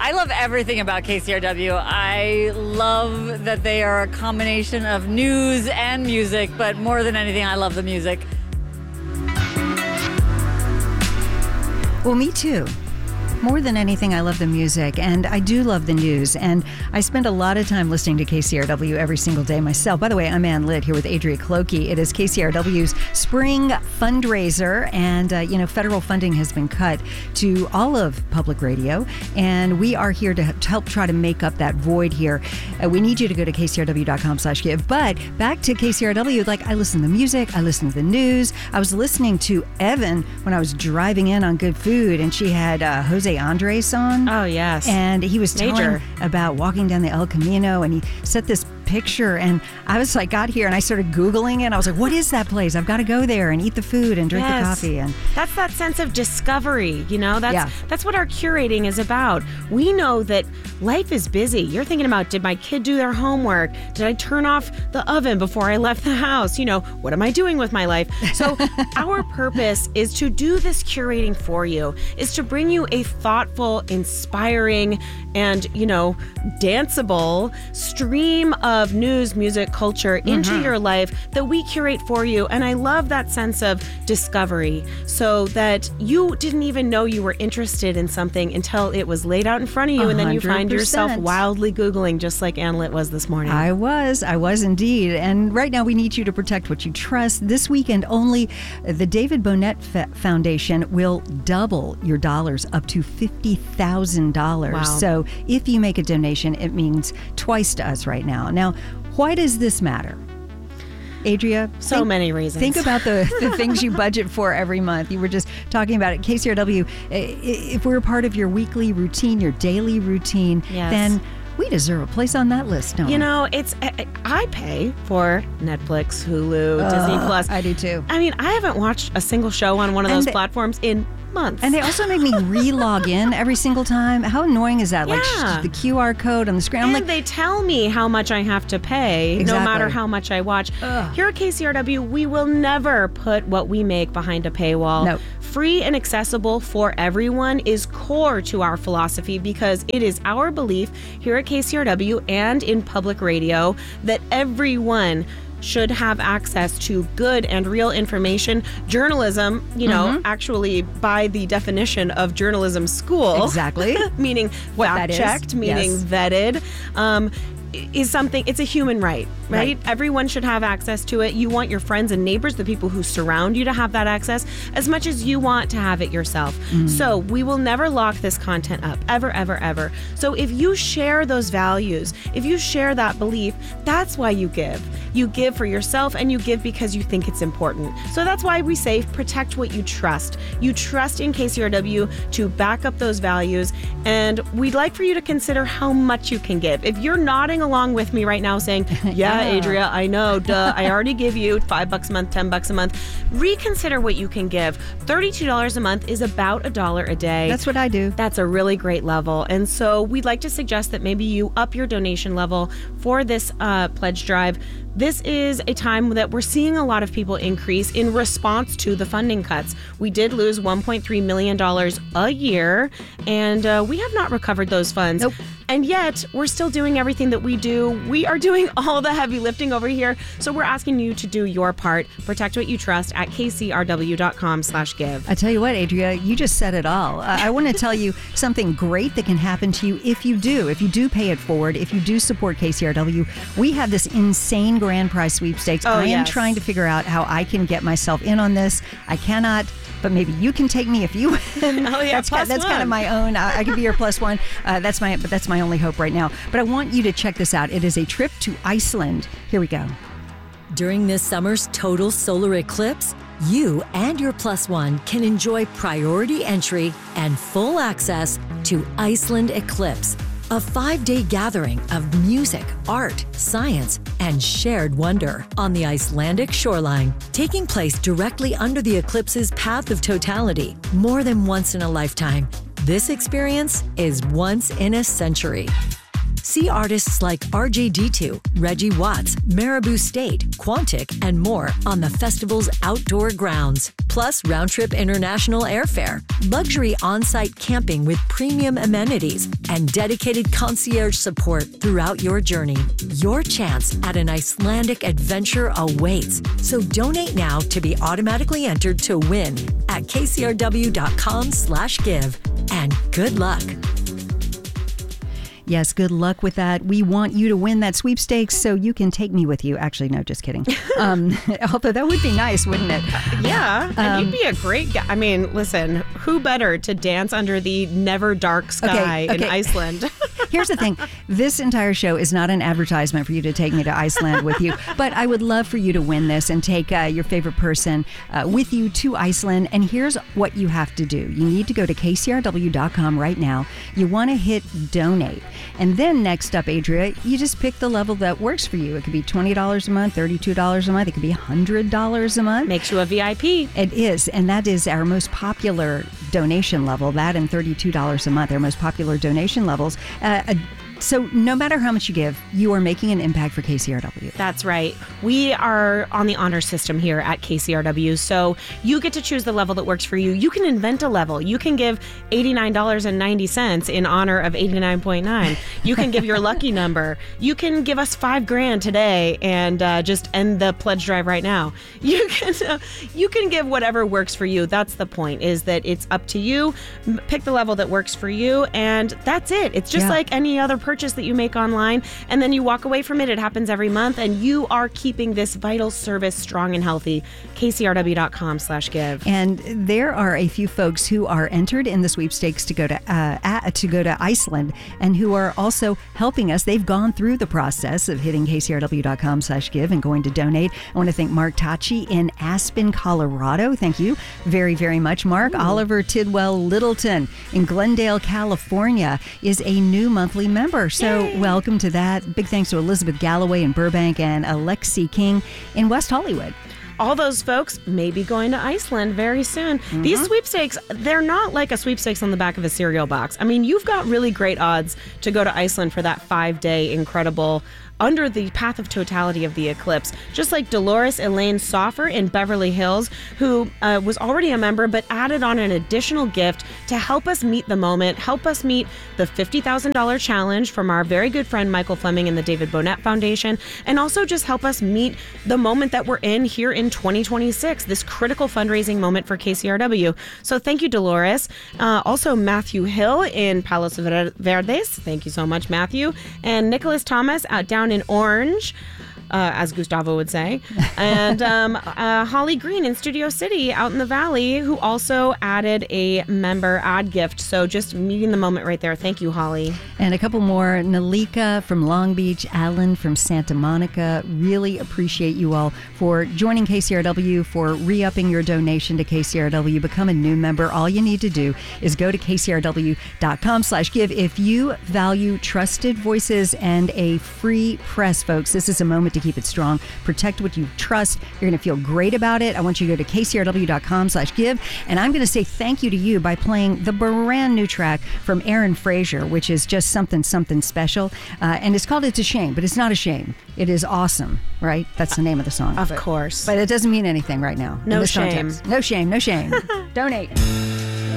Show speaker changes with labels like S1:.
S1: I love everything about KCRW. I love that they are a combination of news and music, but more than anything, I love the music.
S2: Well, me too. More than anything, I love the music, and I do love the news, and I spend a lot of time listening to KCRW every single day myself. By the way, I'm Ann Litt here with Adria Clokey. It is KCRW's spring fundraiser, and, federal funding has been cut to all of public radio, and we are here to help try to make up that void here. We need you to go to kcrw.com/give, but back to KCRW, I listen to music, I listen to the news. I was listening to Evan when I was driving in on Good Food, and she had Jose Andres on.
S3: Oh, yes.
S2: And he was telling about walking down the El Camino, and he set this picture, and I was got here and I started Googling it, and I was like, what is that place? I've got to go there and eat the food and drink the coffee. And
S3: that's that sense of discovery, that's what our curating is about. We know that life is busy. You're thinking about, did my kid do their homework? Did I turn off the oven before I left the house? What am I doing with my life? So our purpose is to do this curating for you, is to bring you a thoughtful, inspiring, and, danceable stream of news, music, culture into your life that we curate for you. And I love that sense of discovery, so that you didn't even know you were interested in something until it was laid out in front of you. 100%. And then you find yourself wildly Googling, just like Ann Litt was this morning.
S2: I was indeed. And right now we need you to protect what you trust. This weekend only, the David Bonnet Foundation will double your dollars up to $50,000.
S3: Wow.
S2: So if you make a donation, it means twice to us right now. Now, why does this matter? Adria?
S3: So many reasons.
S2: Think about the things you budget for every month. You were just talking about it. KCRW, if we're a part of your weekly routine, your daily routine, then we deserve a place on that list, don't we?
S3: I pay for Netflix, Hulu, Disney Plus.
S2: I do too.
S3: I mean, I haven't watched a single show on one of those platforms in months.
S2: And they also make me re-log in every single time. How annoying is that? The QR code on the screen.
S3: And they tell me how much I have to pay, no matter how much I watch. Here at KCRW, we will never put what we make behind a paywall.
S2: No.
S3: Free and accessible for everyone is core to our philosophy, because it is our belief here at KCRW and in public radio that everyone should have access to good and real information. Journalism, actually by the definition of journalism school.
S2: Exactly.
S3: Meaning fact-checked, meaning vetted. Is something, it's a human right? Everyone should have access to it. You want your friends and neighbors, the people who surround you, to have that access as much as you want to have it yourself. So we will never lock this content up, ever, ever, ever. So if you share those values, if you share that belief, that's why you give. You give for yourself, and you give because you think it's important. So that's why we say protect what you trust. You trust in KCRW to back up those values, and we'd like for you to consider how much you can give. If you're nodding along with me right now saying, Adria, I know, duh, I already give you $5 a month, $10 a month, reconsider what you can give. $32 a month is about $1 a day.
S2: That's what I do.
S3: That's a really great level. And so we'd like to suggest that maybe you up your donation level for this pledge drive. This is a time that we're seeing a lot of people increase in response to the funding cuts. We did lose $1.3 million a year, and we have not recovered those funds.
S2: Nope.
S3: And yet, we're still doing everything that we do. We are doing all the heavy lifting over here. So we're asking you to do your part. Protect what you trust at kcrw.com/give.
S2: I tell you what, Adria, you just said it all. I want to tell you something great that can happen to you if you do pay it forward, if you do support KCRW. We have this insane grand prize sweepstakes. I am trying to figure out how I can get myself in on this. I cannot, but maybe you can take me if you win.
S3: Oh yeah,
S2: that's kind of my own. I could be your plus one. That's my only hope right now. But I want you to check this out. It is a trip to Iceland. Here we go.
S4: During this summer's total solar eclipse, you and your plus one can enjoy priority entry and full access to Iceland Eclipse, a 5-day gathering of music, art, science, and shared wonder on the Icelandic shoreline, taking place directly under the eclipse's path of totality. More than once in a lifetime, this experience is once in a century. See See artists like RJD2, Reggie Watts, Marabou State, Quantic, and more on the festival's outdoor grounds. Plus round-trip international airfare, luxury on-site camping with premium amenities, and dedicated concierge support throughout your journey. Your chance at an Icelandic adventure awaits. So donate now to be automatically entered to win at kcrw.com/give. And good luck.
S2: Yes, good luck with that. We want you to win that sweepstakes so you can take me with you. Actually, no, just kidding. Although that would be nice, wouldn't it?
S3: Yeah, and you'd be a great guy. I mean, listen, who better to dance under the never dark sky in Iceland?
S2: Here's the thing. This entire show is not an advertisement for you to take me to Iceland with you, but I would love for you to win this and take your favorite person with you to Iceland. And here's what you have to do. You need to go to kcrw.com right now. You want to hit donate. And then next up, Adria, you just pick the level that works for you. It could be $20 a month, $32 a month. It could be $100 a month.
S3: Makes you a VIP.
S2: It is. And that is our most popular donation level. That and $32 a month, our most popular donation levels. So no matter how much you give, you are making an impact for KCRW.
S3: That's right. We are on the honor system here at KCRW, so you get to choose the level that works for you. You can invent a level. You can give $89.90 in honor of 89.9. You can give your lucky number. You can give us $5,000 today and just end the pledge drive right now. You can give whatever works for you. That's the point, is that it's up to you. Pick the level that works for you, and that's it. It's just like any other purchase that you make online, and then you walk away from it. It happens every month, and you are keeping this vital service strong and healthy. kcrw.com/give.
S2: And there are a few folks who are entered in the sweepstakes to go to Iceland, and who are also helping us. They've gone through the process of hitting kcrw.com/give and going to donate. I want to thank Mark Tachi in Aspen, Colorado. Thank you very, very much, Mark. Ooh. Oliver Tidwell Littleton in Glendale, California is a new monthly member. So welcome to that. Big thanks to Elizabeth Galloway in Burbank and Alexi King in West Hollywood.
S3: All those folks may be going to Iceland very soon. Mm-hmm. These sweepstakes, they're not like a sweepstakes on the back of a cereal box. I mean, you've got really great odds to go to Iceland for that 5-day incredible under the path of totality of the eclipse. Just like Dolores Elaine Soffer in Beverly Hills, who was already a member but added on an additional gift to help us meet the moment, help us meet the $50,000 challenge from our very good friend Michael Fleming and the David Bonnet Foundation, and also just help us meet the moment that we're in here in 2026, this critical fundraising moment for KCRW. So thank you, Dolores. Also Matthew Hill in Palos Verdes. Thank you so much, Matthew. And Nicholas Thomas out down in Orange, as Gustavo would say, and Holly Green in Studio City out in the Valley, who also added a member ad gift. So just meeting the moment right there. Thank you, Holly.
S2: And a couple more. Nalika from Long Beach, Alan from Santa Monica. Really appreciate you all for joining KCRW, for re-upping your donation to KCRW. Become a new member. All you need to do is go to kcrw.com/give. If you value trusted voices and a free press, folks, this is a moment to keep it strong. Protect what you trust. You're going to feel great about it. I want you to go to kcrw.com/give. And I'm going to say thank you to you by playing the brand new track from Aaron Fraser, which is just something special. And it's called It's a Shame, but it's not a shame. It is awesome, right? That's the name of the song.
S3: Of course.
S2: But it doesn't mean anything right now.
S3: No shame.
S2: Context. No shame. No shame. Donate.